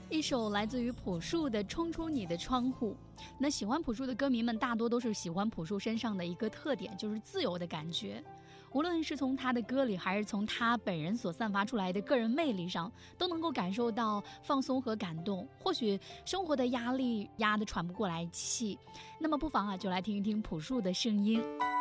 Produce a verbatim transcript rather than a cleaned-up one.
一首来自于朴树的《冲出你的窗户》。那喜欢朴树的歌迷们大多都是喜欢朴树身上的一个特点，就是自由的感觉。无论是从他的歌里，还是从他本人所散发出来的个人魅力上，都能够感受到放松和感动。或许生活的压力压得喘不过来气，那么不妨啊，就来听一听朴树的声音。